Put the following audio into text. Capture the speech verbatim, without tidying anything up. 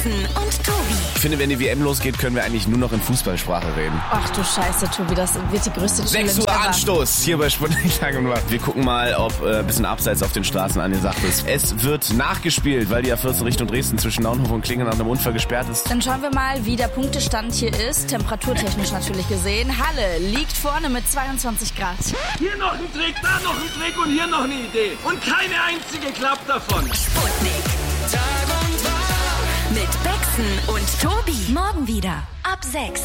Becksen und Tobi. Ich finde, wenn die W M losgeht, können wir eigentlich nur noch in Fußballsprache reden. Ach du Scheiße, Tobi, das wird die größte Challenge sechs Uhr ever. Anstoß hier bei Sputnik Tag und Nacht. Wir gucken mal, ob äh, ein bisschen abseits auf den Straßen angesagt ist. Es wird nachgespielt, weil die A vierzehn Richtung Dresden zwischen Naunhof und Klingen nach einem Unfall gesperrt ist. Dann schauen wir mal, wie der Punktestand hier ist. Temperaturtechnisch natürlich gesehen. Halle liegt vorne mit zweiundzwanzig Grad. Hier noch ein Trick, da noch ein Trick und hier noch eine Idee. Und keine einzige klappt davon. Sputnik. Tag und Tag. Mit Becksen und Tobi. Morgen wieder ab sechs.